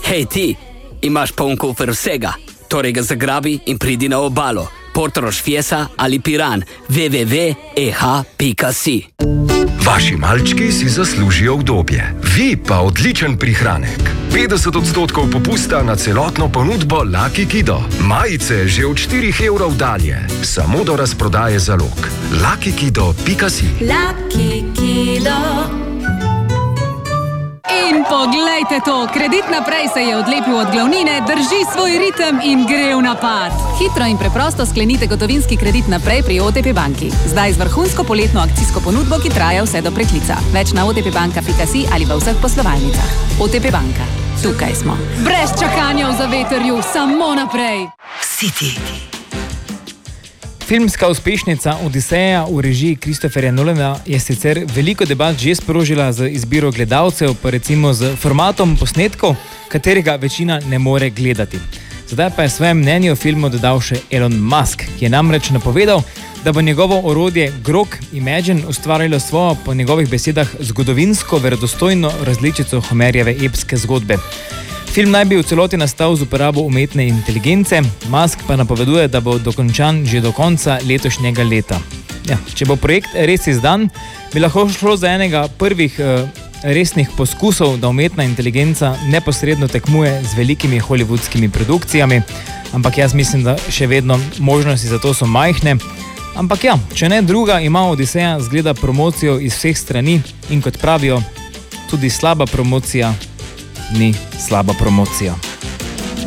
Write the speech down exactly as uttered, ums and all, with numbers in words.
Hej ti, imaš poln kufer vsega, torej ga zagrabi in pridi na obalo. Portorož, Fiesa ali Piran, w w w pika e h pika si. Vaši malčki si zaslužijo udobje, vi pa odličen prihranek. petdeset odstotkov popusta na celotno ponudbo Lucky Kido. Majice že od štirih evrov dalje, samo do razprodaje zalog. lucky kido pika si. Lucky Kido. In poglejte to, Kredit naprej se je odlepil od glavnine, drži svoj ritem in gre v napad. Hitro in preprosto sklenite gotovinski kredit naprej pri O T P banki. Zdaj z vrhunsko poletno akcijsko ponudbo, ki traja vse do preklica. Več na o t p banka pika si ali v vseh poslovalnicah. O T P banka. Tukaj smo. Brez čakanja v zavetrju, samo naprej. City. Filmska uspešnica Odiseja v režiji Christopherja Nolana je sicer veliko debat že sprožila z izbiro gledalcev, pa recimo z formatom posnetkov, katerega večina ne more gledati. Zdaj pa je svoje mnenje o filmu dodal še Elon Musk, ki je namreč napovedal, da bo njegovo orodje Grok Imagine ustvarilo svojo, po njegovih besedah, zgodovinsko verodostojno različico Homerjeve epske zgodbe. Film naj bi v celoti nastal z uporabo umetne inteligence, Musk pa napoveduje, da bo dokončan že do konca letošnjega leta. Ja, če bo projekt res izdan, bi lahko šlo za enega prvih eh, resnih poskusov, da umetna inteligenca neposredno tekmuje z velikimi hollywoodskimi produkcijami, ampak jaz mislim, da še vedno možnosti za to so majhne. Ampak ja, če ne druga, ima Odiseja zgleda promocijo iz vseh strani in kot pravijo, tudi slaba promocija ni slaba promocija.